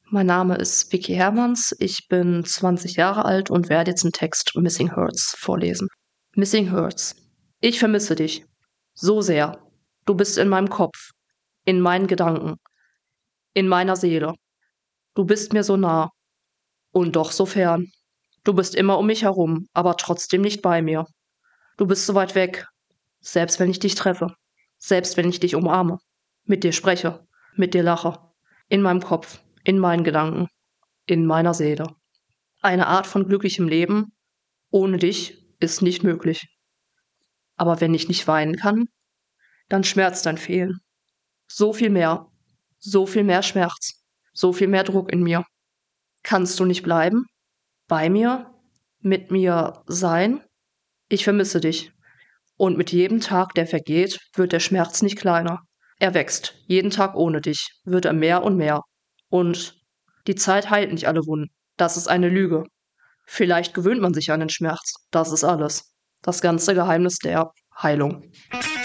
Mein Name ist Vicky Hermanns, ich bin 20 Jahre alt und werde jetzt den Text Missing Hurts vorlesen. Missing Hurts. Ich vermisse dich. So sehr. Du bist in meinem Kopf, in meinen Gedanken, in meiner Seele. Du bist mir so nah und doch so fern. Du bist immer um mich herum, aber trotzdem nicht bei mir. Du bist so weit weg, selbst wenn ich dich treffe, selbst wenn ich dich umarme, mit dir spreche, mit dir lache, in meinem Kopf, in meinen Gedanken, in meiner Seele. Eine Art von glücklichem Leben ohne dich ist nicht möglich. Aber wenn ich nicht weinen kann, dann schmerzt dein Fehlen. So viel mehr Schmerz, so viel mehr Druck in mir. Kannst du nicht bleiben? Bei mir? Mit mir sein? Ich vermisse dich. Und mit jedem Tag, der vergeht, wird der Schmerz nicht kleiner. Er wächst. Jeden Tag ohne dich wird er mehr und mehr. Und die Zeit heilt nicht alle Wunden. Das ist eine Lüge. Vielleicht gewöhnt man sich an den Schmerz. Das ist alles. Das ganze Geheimnis der Heilung.